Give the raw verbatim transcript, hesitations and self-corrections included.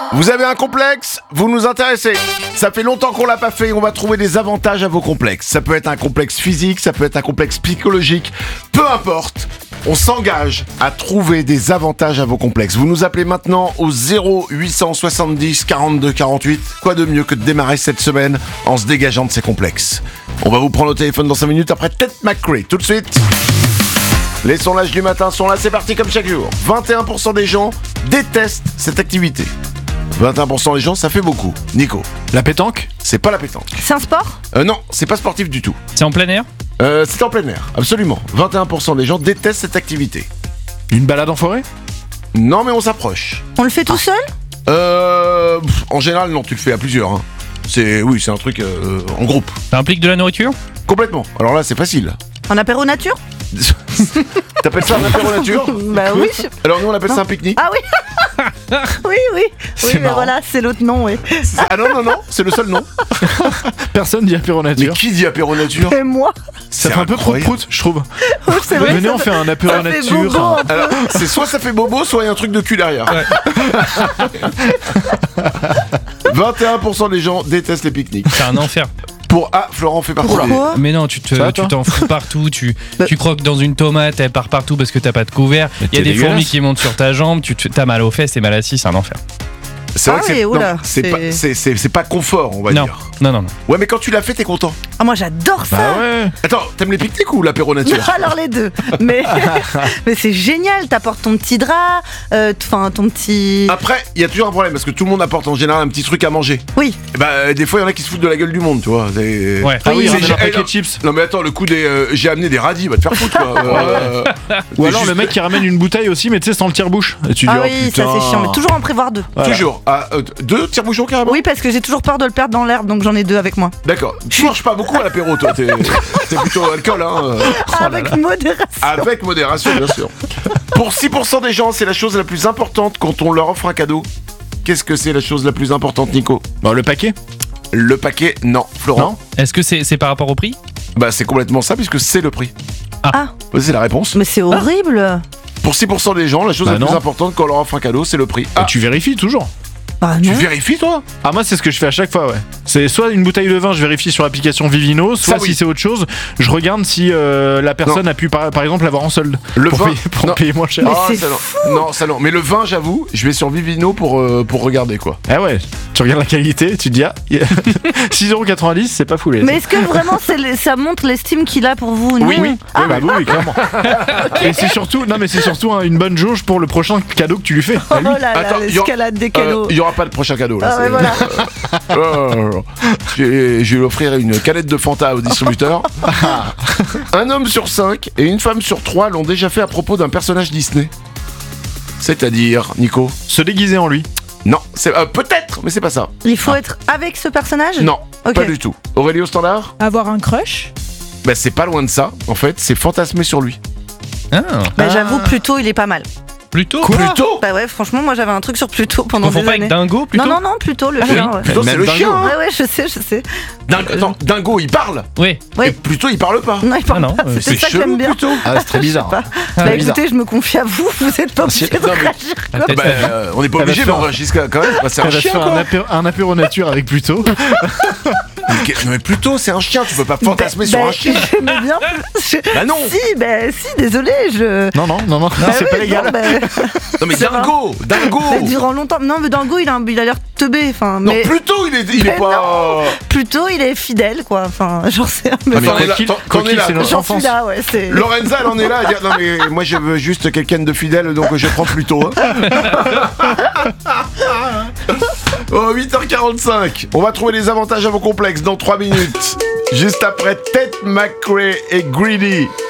Vous avez un complexe, vous nous intéressez. Ça fait longtemps qu'on l'a pas fait, on va trouver des avantages à vos complexes. Ça peut être un complexe physique, ça peut être un complexe psychologique, peu importe. On s'engage à trouver des avantages à vos complexes. Vous nous appelez maintenant au zéro huit cent soixante-dix quarante-deux quarante-huit. Quoi de mieux que de démarrer cette semaine en se dégageant de ces complexes. On va vous prendre au téléphone dans cinq minutes après Ted McRae. Tout de suite. Les sondages du matin sont là, c'est parti comme chaque jour. vingt et un pour cent des gens détestent cette activité. vingt et un pour cent des gens, ça fait beaucoup. Nico. La pétanque ? C'est pas la pétanque. C'est un sport ? Euh, non, c'est pas sportif du tout. C'est en plein air ? Euh, c'est en plein air, absolument. vingt et un pour cent des gens détestent cette activité. Une balade en forêt ? Non, mais on s'approche. On le fait tout seul ? Euh, pff, en général, non, tu le fais à plusieurs. Hein. C'est, oui, c'est un truc euh, en groupe. Ça implique de la nourriture ? Complètement. Alors là, c'est facile. En apéro nature ? T'appelles ça un apéro nature ? Bah oui. Alors nous, on appelle ça un pique-nique. Ah oui. Oui, oui. Oui, mais marrant. voilà, c'est l'autre nom, oui. Ah non, non, non, c'est le seul nom. Personne dit apéro Mais nature. qui dit apéro nature ? Et moi. Ça fait un peu prout-prout, je trouve. Oh, c'est vrai. Venez, ça on fait- fait un apéro ça fait nature. bobo, un peu. Alors, c'est soit ça fait bobo, soit il y a un truc de cul derrière. vingt et un pour cent des gens détestent les pique-niques. C'est un enfer. Pour Ah, Florent fait partie des... Pourquoi ? Mais non, tu te, Ça va, tu toi t'en fous partout, tu, Bah- tu croques dans une tomate, elle part partout parce que t'as pas de couvert. Mais Il y a t'es des fourmis dégueulasse. qui montent sur ta jambe, tu te- t'as mal aux fesses, t'es mal assis, c'est un enfer. C'est vrai Ah que c'est, oui, oula, non, c'est, c'est- Pas, c'est, c'est, c'est pas confort, on va Non, dire. non, non, non. Ouais, mais quand tu l'as fait, t'es content. Ah, moi, j'adore ça. Bah ouais. Attends, t'aimes les pique-niques ou l'apéro nature ? Alors les deux. Mais, mais c'est génial, t'apportes ton petit drap, enfin euh, ton petit... Après, il y a toujours un problème parce que tout le monde apporte en général un petit truc à manger. Oui. Et bah, euh, des fois, il y en a qui se foutent de la gueule du monde, tu vois. C'est... Ouais. Ah oui, C'est- ramène j'ai- un paquet eh, non. de chips. Non, mais attends, le coup des. euh, j'ai amené des radis, va te faire foutre, quoi. Euh, Ou t'es alors juste- le mec qui ramène une bouteille aussi, mais tu sais, sans le tire-bouche. Et tu dis, Ah oh, oui, putain. ça c'est chiant, mais toujours en prévoir deux. Voilà. Toujours. Ah, euh, deux tire-bouchons carrément ? Oui, parce que j'ai toujours peur de le perdre dans l'herbe, donc j'en ai deux avec moi. D'accord. Tu manges pas beaucoup à l'apéro, toi. T'es, t'es plutôt alcool, hein. euh, avec modération. Avec modération, bien sûr. Pour six pour cent des gens, c'est la chose la plus importante quand on leur offre un cadeau. Qu'est-ce que c'est la chose la plus importante, Nico ? Bon, le paquet ? Le paquet, non. Florent ? Non. Est-ce que c'est, c'est par rapport au prix ? Bah, c'est complètement ça, puisque c'est le prix. Ah, Ouais, c'est la réponse. mais c'est horrible. Pour six pour cent des gens, la chose Bah la non. plus importante quand on leur offre un cadeau, c'est le prix. Ah, Ah, tu vérifies toujours. Ah tu non. vérifies, toi ? Ah, moi, c'est ce que je fais à chaque fois, ouais. C'est soit une bouteille de vin, je vérifie sur l'application Vivino, soit Ça, oui. si c'est autre chose, je regarde si euh, la personne a pu, par, par exemple, l'avoir en solde. Le pour vin- payer, pour non. payer moins cher. Mais Ah, c'est ça non. Non, ça non. Mais le vin, j'avoue, je vais sur Vivino pour, euh, pour regarder, quoi. Ah ouais, tu regardes la qualité, tu te dis, ah, y a- six euros quatre-vingt-dix, c'est pas foulé. Mais est-ce que vraiment c'est le- ça montre l'estime qu'il a pour vous ? Oui, Non. oui, Ah, oui, bah oui, oui, clairement. Et c'est surtout, non mais c'est surtout hein, une bonne jauge pour le prochain cadeau que tu lui fais. oh là là, Attends, y a- l'escalade des Euh, cadeaux. Il y aura pas de prochain cadeau, là. Ah ouais, c'est- voilà. Oh, oh, oh, oh. Je vais je vais lui offrir une canette de Fanta au distributeur. Un homme sur cinq et une femme sur trois l'ont déjà fait à propos d'un personnage Disney. C'est-à-dire, Nico ? Se déguiser en lui. Non, c'est euh, peut-être, mais c'est pas ça. Il faut être avec ce personnage ? Non, Ok. pas du tout. Aurélie au standard ? Avoir un crush? Bah c'est pas loin de ça. En fait, c'est fantasmer sur lui. Ah, Bah j'avoue, Pluto, il est pas mal. Pluto. Pluto ? Bah ouais, franchement, moi j'avais un truc sur Pluto pendant On des confond pas années. avec Dingo, plutôt? Non, non, non, Pluto, le Ah chien. oui. Ouais. Pluto, c'est Même le Dingo. chien. hein. Ouais, ouais, je sais, je sais. Dingo, attends, Dingo, il parle. Oui. Oui. Et Pluto, il parle pas. Non, il parle Ah non, pas. euh, C'est ça que j'aime bien. Pluto. Ah, c'est très bizarre. Bah, Ah, bah bizarre. écoutez, je me confie à vous, vous êtes pas obligé de Non, mais- réagir. Ah, peut-être Bah, pas. euh, on n'est pas Elle va obligé, se mais faire- on réagit quand même. Bah, c'est un Elle va se chien, faire un, quoi. apéro, un apéro nature avec Pluto. Mais, non, mais Pluto, c'est un chien. Tu peux pas fantasmer Bah, sur bah, un chien. J'aimais bien. Je- Bah non. Si, bah si, désolé, je. Non, non, non, non, Bah c'est oui, pas légal. non, bah, Non, mais C'est Dingo, Dingo. bah, durant longtemps. Non, mais Dingo, il a, un- il a l'air teubé. Enfin, Non, mais Pluto, il est, il est Mais pas. plutôt, il est fidèle, quoi. Enfin, genre, c'est un Ah, mais Attends, on est là, Coquille, attends, qu'on est Coquille, là, c'est notre J'en suis enfance. là, ouais. C'est. Lorenza, elle en est là à dire non mais moi je veux juste quelqu'un de fidèle donc je prends Pluto. Hein. Oh, huit heures quarante-cinq. On va trouver les avantages à vos complexes dans trois minutes. Juste après Ted McRae et Greedy.